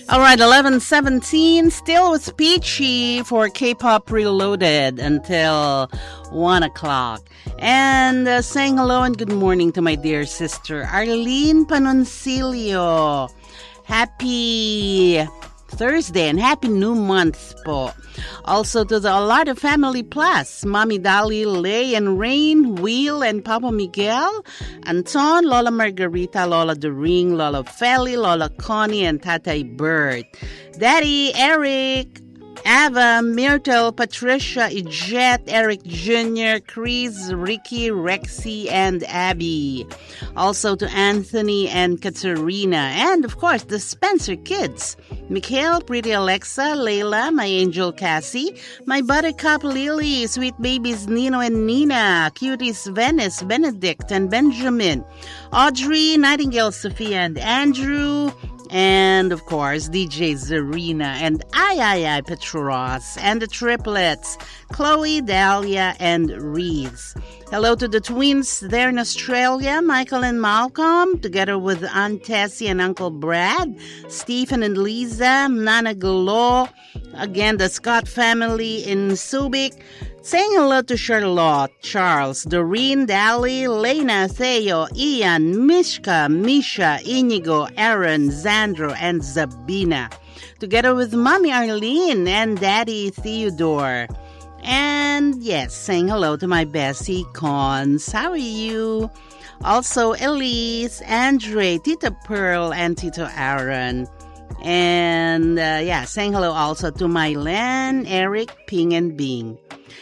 All right, 11:17, still with Peachy for K-Pop Reloaded until 1 o'clock. And saying hello and good morning to my dear sister, Arlene Panoncilio. Happy Thursday and happy new month po. Also to the Alarda Family Plus, Mommy Dali, Lay and Rain, Will and Papa Miguel, Anton, Lola Margarita, Lola Doring, Lola Feli, Lola Connie, and Tatay Bert. Daddy, Eric, Ava, Myrtle, Patricia, Ijette, Eric Jr., Chris, Ricky, Rexy, and Abby. Also to Anthony and Katerina. And, of course, the Spencer kids. Mikhail, Pretty Alexa, Layla, my angel Cassie, my buttercup Lily, sweet babies Nino and Nina, cuties Venice, Benedict, and Benjamin, Audrey, Nightingale, Sophia, and Andrew, and, of course, DJ Zarina and I Petros, and the triplets, Chloe, Dahlia, and Reese. Hello to the twins there in Australia, Michael and Malcolm, together with Aunt Tessie and Uncle Brad, Stephen and Lisa, Nana Galo, again, the Scott family in Subic. Saying hello to Charlotte, Charles, Doreen, Dali, Lena, Theo, Ian, Mishka, Misha, Inigo, Aaron, Zandro, and Zabina. Together with Mommy Arlene and Daddy Theodore. And yes, saying hello to my Bessie Cons. How are you? Also Elise, Andre, Tita Pearl, and Tito Aaron. And saying hello also to Mylan, Eric, Ping, and Bing.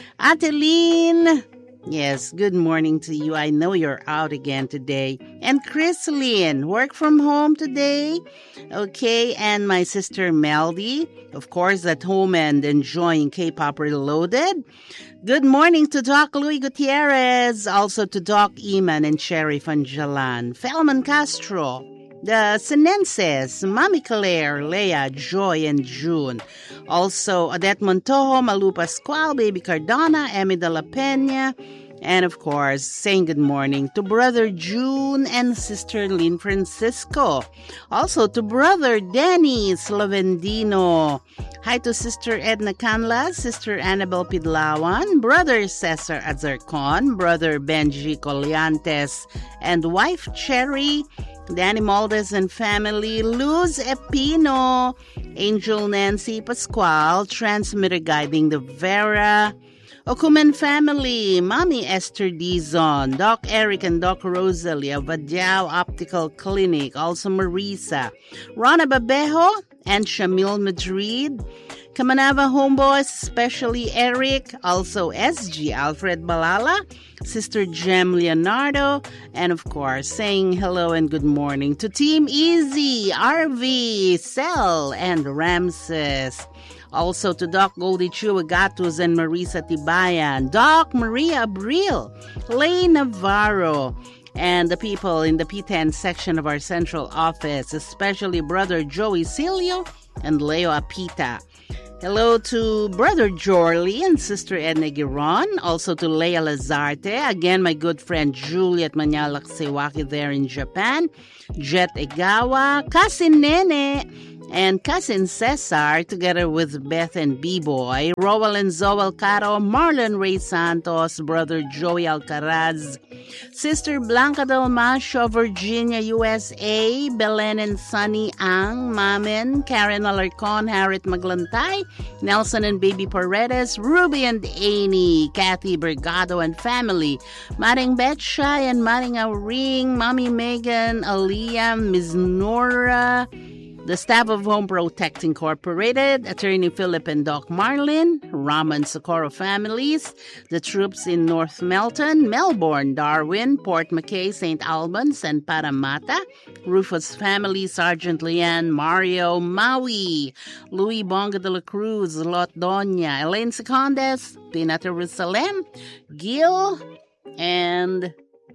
Ateline, yes, good morning to you. I know you're out again today. And Chrislyn, work from home today. Okay, and my sister Meldy, of course, at home and enjoying K-Pop Reloaded. Good morning to Doc Louis Gutierrez, also to Doc Iman and Sheriff Angelan, Felman Castro, the Sinenses, Mami Claire, Leia, Joy, and June. Also, Odette Montojo, Malu Pascual, Baby Cardona, Emi de la Peña, and of course, saying good morning to Brother June and Sister Lynn Francisco. Also to Brother Denny Slovendino. Hi to Sister Edna Canla, Sister Annabel Pidlawan, Brother Cesar Azarcon, Brother Benji Colliantes, and wife Cherry, Danny Maldes and family, Luz Epino, Angel Nancy Pascual, transmitter guiding the Vera, Okumen family, Mommy Esther Dizon, Doc Eric and Doc Rosalie of Vadiao Optical Clinic, also Marisa, Rona Babejo and Shamil Madrid, Kamanava homeboys, especially Eric, also SG Alfred Balala, Sister Jem Leonardo, and of course, saying hello and good morning to Team Easy, RV, Cell, and Ramses. Also to Doc Goldie Chuagatus and Marisa Tibayan, Doc Maria Abril, Lay Navarro, and the people in the P10 section of our central office, especially Brother Joey Cilio and Leo Apita. Hello to Brother Jorley and Sister Edna Giron, also to Leia Lazarte, again my good friend Juliet Manyalak Sewaki there in Japan, Jet Egawa, Cousin Nene, and Cousin Cesar, together with Beth and B-Boy, Rowell and Zoel Caro, Marlon Ray Santos, Brother Joey Alcaraz, Sister Blanca Del Macho, Virginia, USA, Belen and Sunny Ang, Mamen, Karen Alarcon, Harriet Maglantay, Nelson and Baby Paredes, Ruby and Amy, Kathy Bergado and family, Maring Betshai and Maring Auring, Mommy Megan, Aliyah, Ms. Nora, the staff of Home Protect Incorporated, Attorney Philip and Doc Marlin, Raman Socorro families, the troops in North Melton, Melbourne, Darwin, Port McKay, St. Albans, and Parramatta, Rufus family, Sergeant Leanne, Mario, Maui, Louis Bonga de la Cruz, Lot Doña, Elaine Secondes, Tina Jerusalem, Gil, and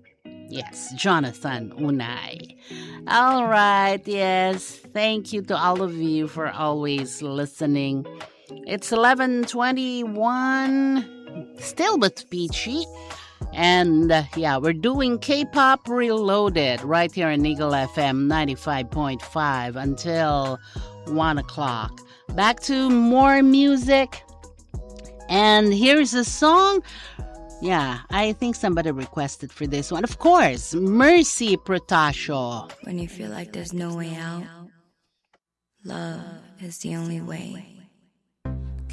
yes, Jonathan Unay. All right, yes. Thank you to all of you for always listening. It's 11:21, still with Peachy. And yeah, we're doing K-Pop Reloaded right here on Eagle FM 95.5 until 1 o'clock. Back to more music. And here's a song. Yeah, I think somebody requested for this one. Of course, Mercy Protasio. When you feel like there's no way out, love is the only way.